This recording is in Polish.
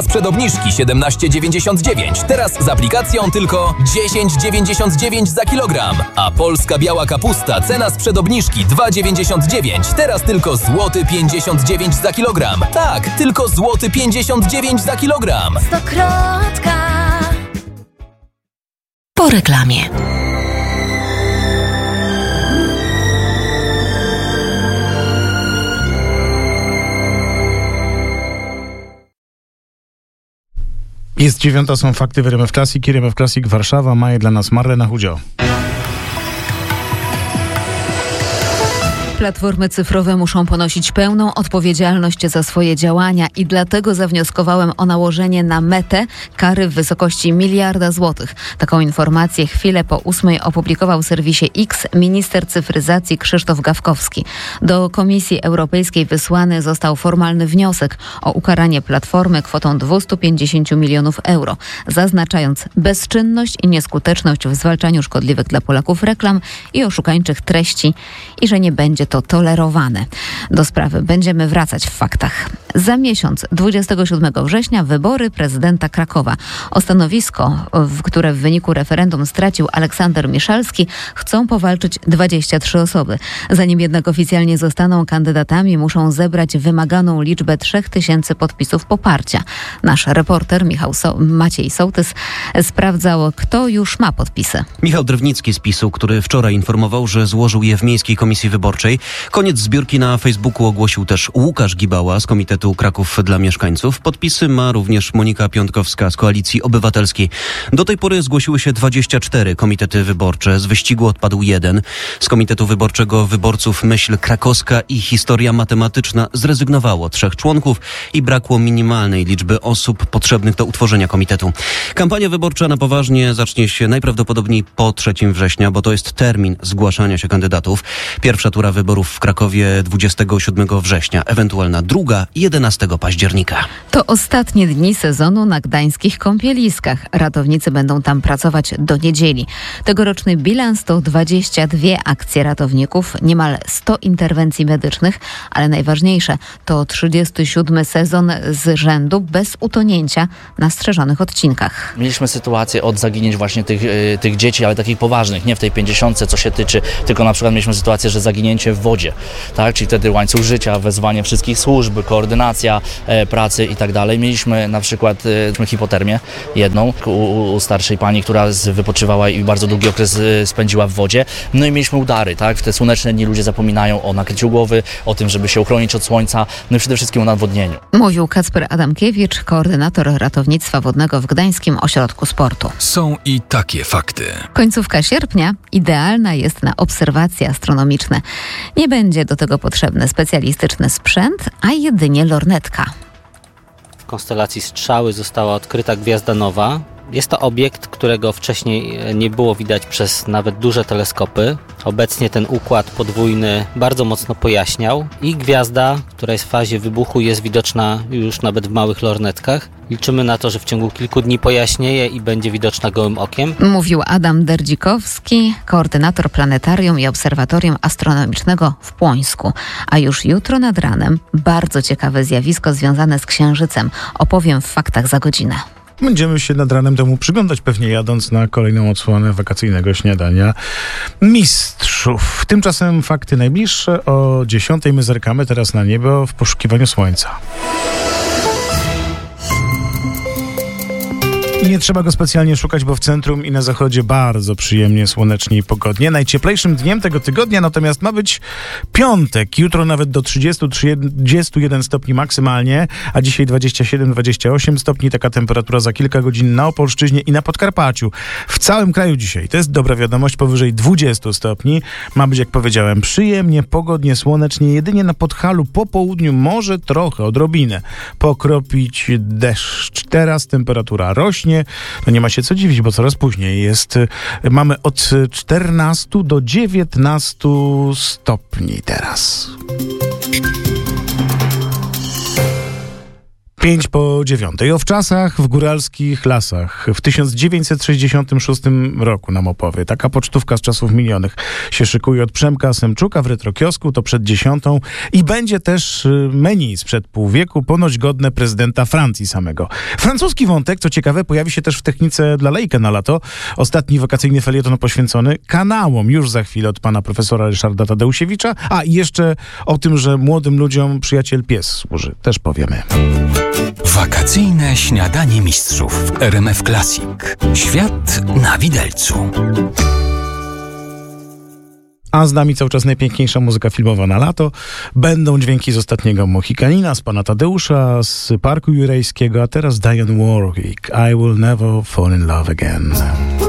Sprzed obniżki 17,99. Teraz z aplikacją tylko 10,99 za kilogram. A polska biała kapusta cena sprzed obniżki 2,99. Teraz tylko złoty 59 za kilogram. Tak, tylko złoty 59 za kilogram. Stokrotka. Po reklamie. Jest 9, są fakty w RMF Classic. RMF Classic Warszawa, ma je dla nas Marlena Hudzio. Platformy cyfrowe muszą ponosić pełną odpowiedzialność za swoje działania i dlatego zawnioskowałem o nałożenie na Metę kary w wysokości 1 miliarda złotych. Taką informację chwilę po 8 opublikował w serwisie X minister cyfryzacji Krzysztof Gawkowski. Do Komisji Europejskiej wysłany został formalny wniosek o ukaranie Platformy kwotą 250 milionów euro, zaznaczając bezczynność i nieskuteczność w zwalczaniu szkodliwych dla Polaków reklam i oszukańczych treści i że nie będzie to tolerowane. Do sprawy będziemy wracać w faktach. Za miesiąc, 27 września, wybory prezydenta Krakowa. O stanowisko, które w wyniku referendum stracił Aleksander Miszalski, chcą powalczyć 23 osoby. Zanim jednak oficjalnie zostaną kandydatami, muszą zebrać wymaganą liczbę 3000 podpisów poparcia. Nasz reporter Maciej Sołtys sprawdzał, kto już ma podpisy. Michał Drewnicki z PiS-u, który wczoraj informował, że złożył je w Miejskiej Komisji Wyborczej. Koniec zbiórki na Facebooku ogłosił też Łukasz Gibała z Komitetu Kraków dla Mieszkańców. Podpisy ma również Monika Piątkowska z Koalicji Obywatelskiej. Do tej pory zgłosiły się 24 komitety wyborcze. Z wyścigu odpadł jeden. Z Komitetu Wyborczego Wyborców Myśl Krakowska i Historia Matematyczna zrezygnowało 3 członków i brakło minimalnej liczby osób potrzebnych do utworzenia komitetu. Kampania wyborcza na poważnie zacznie się najprawdopodobniej po 3 września, bo to jest termin zgłaszania się kandydatów. Pierwsza tura wyborów w Krakowie 27 września, ewentualna druga 11 października. To ostatnie dni sezonu na gdańskich kąpieliskach. Ratownicy będą tam pracować do niedzieli. Tegoroczny bilans to 22 akcje ratowników, niemal 100 interwencji medycznych, ale najważniejsze to 37 sezon z rzędu bez utonięcia na strzeżonych odcinkach. Mieliśmy sytuację od zaginięć właśnie tych dzieci, ale takich poważnych, nie w tej 50, co się tyczy, tylko na przykład mieliśmy sytuację, że zaginięcie w wodzie, tak? Czyli wtedy łańcuch życia, wezwanie wszystkich służb, koordynacja pracy i tak dalej. Mieliśmy na przykład hipotermię jedną u starszej pani, która wypoczywała i bardzo długi okres spędziła w wodzie. No i mieliśmy udary, tak? W te słoneczne dni ludzie zapominają o nakryciu głowy, o tym, żeby się uchronić od słońca, no i przede wszystkim o nawodnieniu. Mówił Kacper Adamkiewicz, koordynator ratownictwa wodnego w Gdańskim Ośrodku Sportu. Są i takie fakty. Końcówka sierpnia idealna jest na obserwacje astronomiczne. Nie będzie do tego potrzebny specjalistyczny sprzęt, a jedynie lornetka. W konstelacji Strzały została odkryta gwiazda nowa. Jest to obiekt, którego wcześniej nie było widać przez nawet duże teleskopy. Obecnie ten układ podwójny bardzo mocno pojaśniał i gwiazda, która jest w fazie wybuchu, jest widoczna już nawet w małych lornetkach. Liczymy na to, że w ciągu kilku dni pojaśnieje i będzie widoczna gołym okiem. Mówił Adam Derdzikowski, koordynator planetarium i obserwatorium astronomicznego w Płońsku. A już jutro nad ranem bardzo ciekawe zjawisko związane z Księżycem. Opowiem w faktach za godzinę. Będziemy się nad ranem temu przyglądać, pewnie jadąc na kolejną odsłonę wakacyjnego śniadania mistrzów. Tymczasem fakty najbliższe. O 10 my zerkamy teraz na niebo w poszukiwaniu słońca. Nie trzeba go specjalnie szukać, bo w centrum i na zachodzie bardzo przyjemnie, słonecznie i pogodnie. Najcieplejszym dniem tego tygodnia natomiast ma być piątek. Jutro nawet do 30-31 stopni maksymalnie, a dzisiaj 27-28 stopni. Taka temperatura za kilka godzin na Opolszczyźnie i na Podkarpaciu. W całym kraju dzisiaj, to jest dobra wiadomość, powyżej 20 stopni. Ma być, jak powiedziałem, przyjemnie, pogodnie, słonecznie. Jedynie na Podhalu po południu może trochę, odrobinę pokropić deszcz. Teraz temperatura rośnie. No nie ma się co dziwić, bo coraz później jest. Mamy od 14 do 19 stopni teraz. 8:05. O wczasach w góralskich lasach w 1966 roku nam opowie. Taka pocztówka z czasów minionych się szykuje od Przemka Semczuka w retrokiosku, to przed 10. I będzie też menu sprzed pół wieku, ponoć godne prezydenta Francji samego. Francuski wątek, co ciekawe, pojawi się też w technice dla Lejka na lato. Ostatni wakacyjny felieton poświęcony kanałom. Już za chwilę od pana profesora Ryszarda Tadeusiewicza. A i jeszcze o tym, że młodym ludziom przyjaciel pies służy. Też powiemy. Wakacyjne śniadanie mistrzów w RMF Classic. Świat na widelcu. A z nami cały czas najpiękniejsza muzyka filmowa na lato. Będą dźwięki z Ostatniego Mohikanina, z pana Tadeusza, z Parku Jurajskiego, a teraz Dionne Warwick. I will never fall in love again.